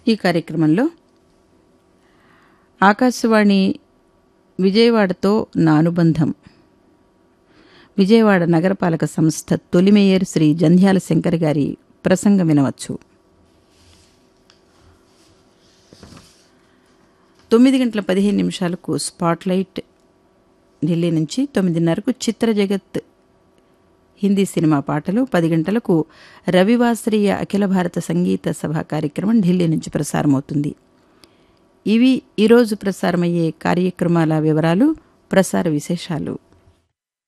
ఈ కార్యక్రమంలో ఆకాశవాణి విజయవాడతో నా అనుబంధం, విజయవాడ నగరపాలక సంస్థ తొలి మేయర్ శ్రీ జంధ్యాల శంకర్ గారి ప్రసంగం వినవచ్చు. 9:15 స్పాట్లైట్ ఢిల్లీ నుంచి, 9:30 చిత్ర జగత్ హిందీ సినిమా పాటలు, 10 గంటలకు రవివాసరీయ అఖిల భారత సంగీత సభ కార్యక్రమం ఢిల్లీ నుంచి ప్రసారమవుతుంది. ఇవి ఈరోజు ప్రసారమయ్యే కార్యక్రమాల వివరాలు, ప్రసార విశేషాలు.